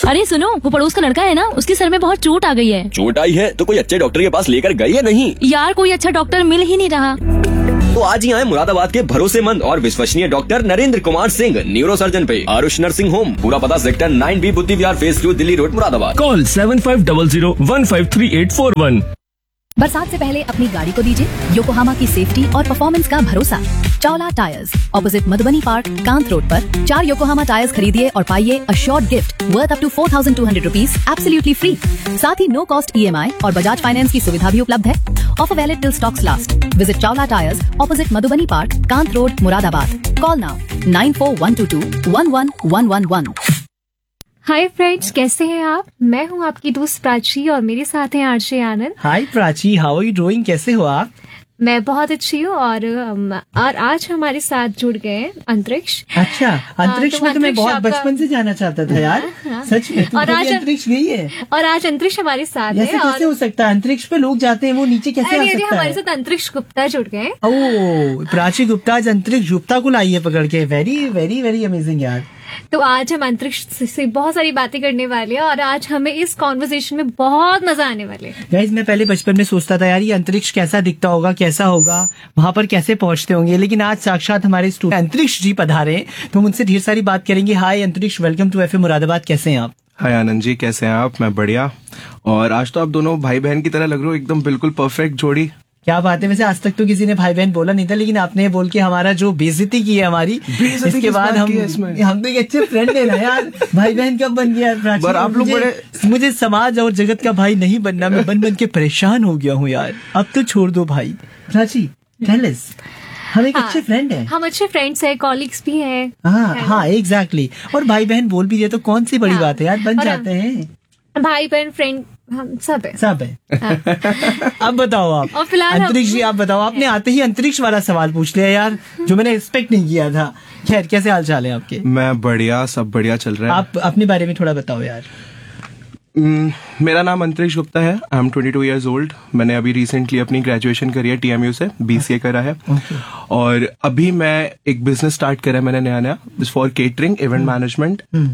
अरे सुनो, वो पड़ोस का लड़का है ना, उसके सर में बहुत चोट आ गई है। चोट आई है तो कोई अच्छे डॉक्टर के पास लेकर गई है नहीं? यार कोई अच्छा डॉक्टर मिल ही नहीं रहा। तो आज ही आए मुरादाबाद के भरोसेमंद और विश्वसनीय doctor Narendra Kumar Singh, neuro surgeon पे आरुष नर्सिंग होम। पूरा पता सेक्टर 9B बुद्धि विहार phase 2 Delhi road Moradabad. Call 7500153841। बरसात से पहले अपनी गाड़ी को दीजिए योकोहामा की सेफ्टी और परफॉर्मेंस का भरोसा। Chawla tyres, opposite Madhubani park, Kant road पर 4 योकोहामा टायर्स खरीदिए और पाइए a short gift worth up to 4200 rupees absolutely free. साथ ही नो कॉस्ट EMI और बजाज फाइनेंस की सुविधा भी उपलब्ध है। Offer valid till stocks last. Visit Chawla tyres, opposite Madhubani park, Kant road, Moradabad. Call now 9412211111। Hi friends, कैसे हैं आप? मैं हूं आपकी दोस्त प्राची और मेरे साथ हैं RJ Anand. Hi Prachi, how are you doing? कैसे हो आप? मैं बहुत अच्छी हूँ और आज हमारे साथ जुड़ गए हैं अंतरिक्ष। अच्छा, अंतरिक्ष तो में तो मैं अंतरिक्ष बहुत आपका- बचपन से जाना चाहता था यार। सच में, तुम और कभी आज- अंतरिक्ष गई है? और आज अंतरिक्ष हमारे साथ ऐसे है। कैसे हो सकता है? अंतरिक्ष पे लोग जाते हैं, वो नीचे कैसे आ अरे सकता हमारे है? साथ अंतरिक्ष गुप्ता जुड़ गए। ओह, प्राची गुप्ता आज अंतरिक्ष गुप्ता को लाई है पकड़ के। वेरी वेरी वेरी अमेजिंग यार। तो आज हम अंतरिक्ष से बहुत सारी बातें करने वाले हैं और आज हमें इस कॉन्वर्सेशन में बहुत मजा आने वाले है। गाइस, मैं पहले बचपन में सोचता था यार ये अंतरिक्ष कैसा दिखता होगा, कैसा होगा, वहां पर कैसे पहुंचते होंगे, लेकिन आज साक्षात हमारे स्टूडेंट अंतरिक्ष जी पधारे हैं, तो हम उनसे ढेर सारी बात करेंगे। हाय अंतरिक्ष, वेलकम टू FM मुरादाबाद। कैसे हैं आप? हाय आनंद जी, कैसे हैं आप? मैं बढ़िया। और आज तो आप दोनों भाई बहन की तरह लग रहे हो, एकदम बिल्कुल परफेक्ट जोड़ी। क्या बात है। वैसे आज तक तो किसी ने भाई बहन बोला नहीं था, लेकिन आपने ये बोल के हमारा जो बेइज्जती की है हमारी, इसके बाद हम तो एक अच्छे फ्रेंड है ना यार। भाई बहन कब बन गया प्राची? पर आप लोग मुझे समाज और जगत का भाई नहीं बनना, मैं बन के परेशान हो गया हूँ यार। अब तो छोड़ दो भाई। प्राची, टेल अस, हम एक अच्छे फ्रेंड हैं। हम अच्छे फ्रेंड्स हैं, कॉलीग्स भी हैं। हाँ एग्जैक्टली। और भाई बहन बोल भी दिए तो कौन सी बड़ी बात है यार, बन और जाते हैं। भाई बहन फ्रेंड हम सब है। अब बताओ आप और फिलहाल अंतरिक्ष जी, आप बताओ। आपने आते ही अंतरिक्ष वाला सवाल पूछ लिया यार, जो मैंने एक्सपेक्ट नहीं किया था। खैर, कैसे हाल चाल है आपके? मैं बढ़िया, सब बढ़िया चल रहा है। आप अपने बारे में थोड़ा बताओ यार। मेरा नाम अंतरिक्ष गुप्ता है। I am 22 years old। मैंने अभी रिसेंटली अपनी ग्रेजुएशन करी है TMU से, BCA करा है। और अभी मैं एक बिजनेस स्टार्ट करा है मैंने नया फॉर केटरिंग, इवेंट मैनेजमेंट